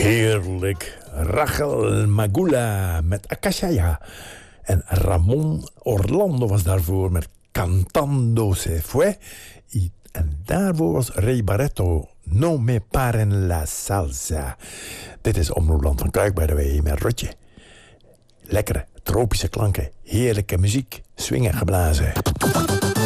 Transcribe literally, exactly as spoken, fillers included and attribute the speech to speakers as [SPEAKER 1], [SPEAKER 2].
[SPEAKER 1] Heerlijk. Rachel Magula met Akashaya. En Ramon Orlando was daarvoor met Cantando se fue. En daarvoor was Ray Barretto. No me paren la salsa. Dit is Omroepland van Kuik, by the way, met Rotje. Lekkere, tropische klanken. Heerlijke muziek. Swingen geblazen.